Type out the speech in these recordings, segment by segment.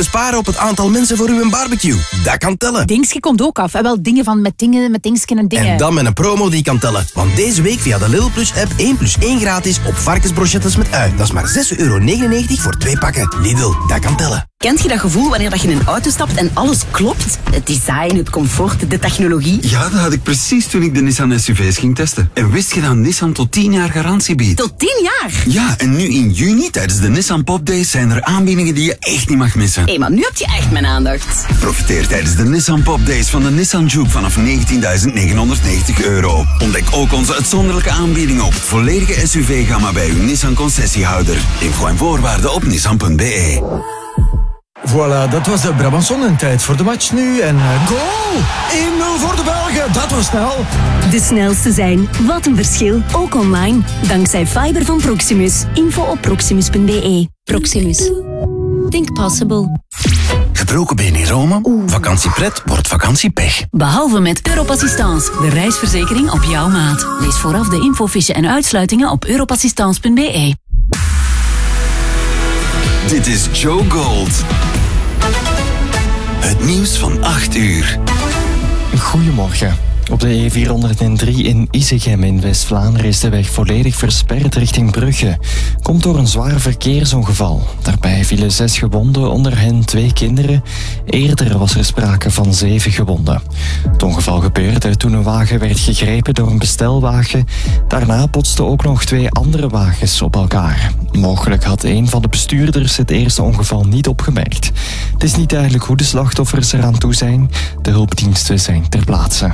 besparen op het aantal mensen voor uw barbecue. Dat kan tellen. Dingsje komt ook af. Wel dingen van met dingsken en dingen. En dan met een promo die kan tellen. Want deze week via de Lidl Plus app 1 + 1 gratis op varkensbrochettes met ui. Dat is maar €6,99 voor 2 pakken. Lidl, dat kan tellen. Kent je dat gevoel wanneer dat je in een auto stapt en alles klopt? Het design, het comfort, de technologie. Ja, dat had ik precies toen ik de Nissan SUV's ging testen. En wist je dat Nissan tot 10 jaar garantie biedt? Tot 10 jaar? Ja, en nu in juni tijdens de Nissan Pop Days zijn er aanbiedingen die je echt niet mag missen. Hé, maar nu heb je echt mijn aandacht. Profiteer tijdens de Nissan Pop Days van de Nissan Juke vanaf €19.990. Ontdek ook onze uitzonderlijke aanbiedingen op het volledige SUV-gamma bij uw Nissan concessiehouder. Info en voorwaarden op nissan.be. Voilà, dat was de Brabançon en tijd voor de match nu. En goal! 1-0 voor de Belgen, dat was snel. De snelste zijn. Wat een verschil. Ook online. Dankzij fiber van Proximus. Info op proximus.be. Proximus. Think possible. Gebroken been in Rome? Vakantiepret wordt vakantiepech. Behalve met Europassistance, de reisverzekering op jouw maat. Lees vooraf de infofiche en uitsluitingen op europassistance.be. Dit is Joe Gold. Het nieuws van 8 uur. Goedemorgen. Op de E403 in Isegem in West-Vlaanderen is de weg volledig versperd richting Brugge. Komt door een zwaar verkeersongeval. Daarbij vielen 6 gewonden, onder hen 2 kinderen. Eerder was er sprake van 7 gewonden. Het ongeval gebeurde toen een wagen werd gegrepen door een bestelwagen. Daarna botsten ook nog 2 andere wagens op elkaar. Mogelijk had een van de bestuurders het eerste ongeval niet opgemerkt. Het is niet duidelijk hoe de slachtoffers eraan toe zijn. De hulpdiensten zijn ter plaatse.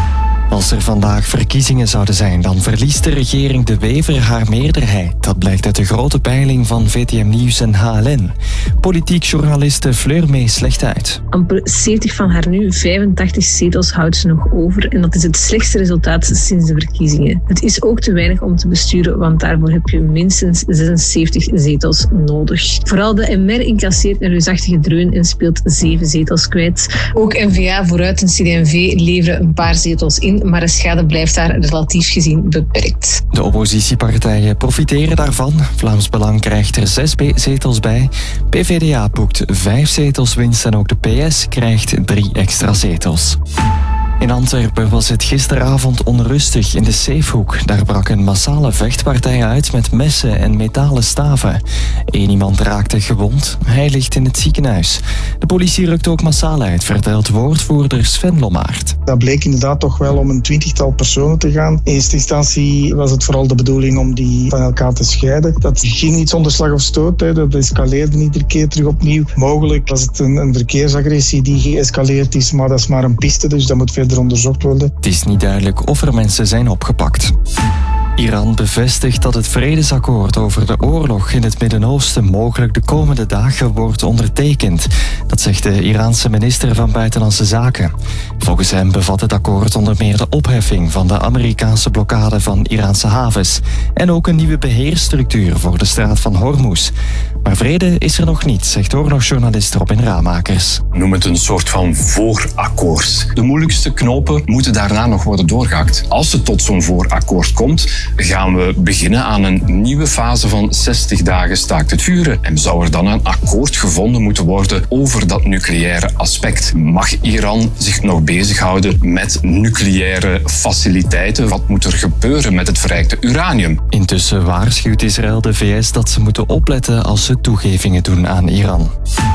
Als er vandaag verkiezingen zouden zijn, dan verliest de regering De Wever haar meerderheid. Dat blijkt uit de grote peiling van VTM Nieuws en HLN. Politiek journaliste Fleur Mees slecht uit. Amper 70 van haar nu 85 zetels houdt ze nog over. En dat is het slechtste resultaat sinds de verkiezingen. Het is ook te weinig om te besturen, want daarvoor heb je minstens 76 zetels nodig. Vooral de MR incasseert een reusachtige dreun en speelt 7 zetels kwijt. Ook N-VA vooruit en CD&V leveren een paar zetels in, maar de schade blijft daar relatief gezien beperkt. De oppositiepartijen profiteren daarvan. Vlaams Belang krijgt er 6 zetels bij. PvdA boekt 5 zetels winst en ook de PS krijgt 3 extra zetels. In Antwerpen was het gisteravond onrustig in de Safehoek. Daar brak een massale vechtpartij uit met messen en metalen staven. 1 iemand raakte gewond. Hij ligt in het ziekenhuis. De politie rukt ook massaal uit, vertelt woordvoerder Sven Lommaert. Dat bleek inderdaad toch wel om een 20-tal personen te gaan. In eerste instantie was het vooral de bedoeling om die van elkaar te scheiden. Dat ging niet zonder slag of stoot. Dat escaleerde iedere keer terug opnieuw. Mogelijk was het een verkeersagressie die geëscaleerd is, maar dat is maar een piste, dus dat moet verder onderzocht worden. Het is niet duidelijk of er mensen zijn opgepakt. Iran bevestigt dat het vredesakkoord over de oorlog in het Midden-Oosten mogelijk de komende dagen wordt ondertekend. Dat zegt de Iraanse minister van Buitenlandse Zaken. Volgens hem bevat het akkoord onder meer de opheffing van de Amerikaanse blokkade van Iraanse havens en ook een nieuwe beheersstructuur voor de straat van Hormuz. Maar vrede is er nog niet, zegt oorlogsjournalist Robin Ramakers. Noem het een soort van voorakkoord. De moeilijkste knopen moeten daarna nog worden doorgehakt. Als het tot zo'n voorakkoord komt, gaan we beginnen aan een nieuwe fase van 60 dagen staakt het vuren. En zou er dan een akkoord gevonden moeten worden over dat nucleaire aspect? Mag Iran zich nog bezighouden met nucleaire faciliteiten? Wat moet er gebeuren met het verrijkte uranium? Intussen waarschuwt Israël de VS dat ze moeten opletten als ze toegevingen doen aan Iran.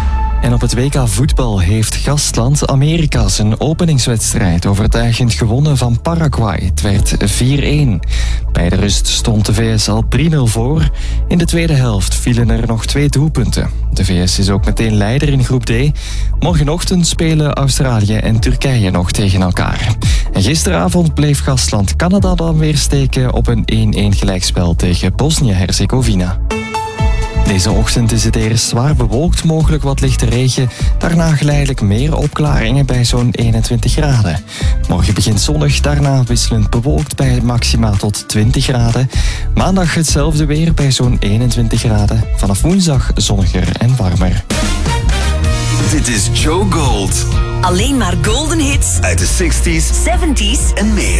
En op het WK voetbal heeft gastland Amerika zijn openingswedstrijd overtuigend gewonnen van Paraguay. Het werd 4-1. Bij de rust stond de VS al 3-0 voor. In de tweede helft vielen er nog 2 doelpunten. De VS is ook meteen leider in groep D. Morgenochtend spelen Australië en Turkije nog tegen elkaar. En gisteravond bleef gastland Canada dan weer steken op een 1-1 gelijkspel tegen Bosnië-Herzegovina. Deze ochtend is het eerst zwaar bewolkt, mogelijk wat lichte regen. Daarna geleidelijk meer opklaringen bij zo'n 21 graden. Morgen begint zonnig, daarna wisselend bewolkt bij maxima tot 20 graden. Maandag hetzelfde weer bij zo'n 21 graden. Vanaf woensdag zonniger en warmer. Dit is Joe Gold. Alleen maar golden hits Uit de 60s, 70s en meer.